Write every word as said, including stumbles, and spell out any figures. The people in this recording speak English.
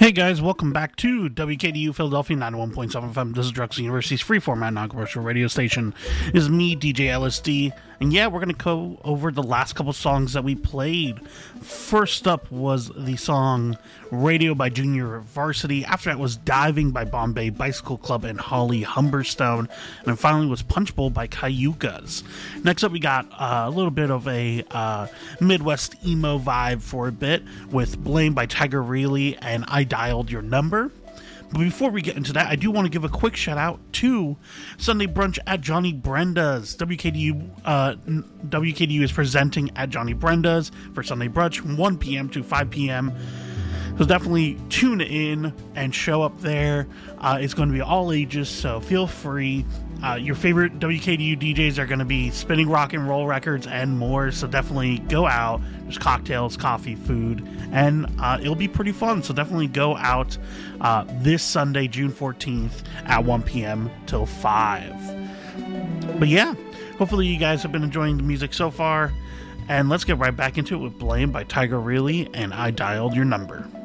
Hey guys, welcome back to W K D U Philadelphia ninety-one point seven F M. This is Drexel University's free format non-commercial radio station. This is me, D J L S D, and yeah, we're going to go over the last couple songs that we played. First up was the song Radio by Junior Varsity. After that was Diving by Bombay Bicycle Club and Holly Humberstone. And then finally was Punch Bowl by Cayugas. Next up we got uh, a little bit of a uh, Midwest emo vibe for a bit with Blame by Tiger Reilly and I Dialed Your Number. But before we get into that, I do want to give a quick shout out to Sunday Brunch at Johnny Brenda's. W K D U uh, W K D U is presenting at Johnny Brenda's for Sunday Brunch from one p.m. to five p.m. So definitely tune in and show up there. Uh, it's going to be all ages, so feel free. Uh, your favorite W K D U D Js are going to be spinning rock and roll records and more, so definitely go out. There's cocktails, coffee, food, and uh, it'll be pretty fun. So definitely go out uh, this Sunday, June fourteenth at one p.m. till five. But yeah, hopefully you guys have been enjoying the music so far. And let's get right back into it with Blame by Tiger Reilly and I Dialed Your Number.